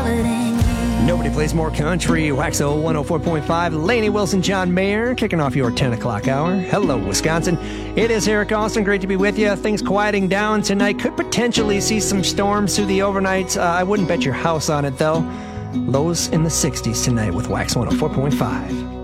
Nobody plays more country. Waxo 104.5. Lainey Wilson, John Mayer, kicking off your 10 o'clock hour. Hello, Wisconsin. It is Eric Austin. Great to be with you. Things quieting down tonight. Could potentially see some storms through the overnights. I wouldn't bet your house on it, though. Lows in the 60s tonight with Wax 104.5.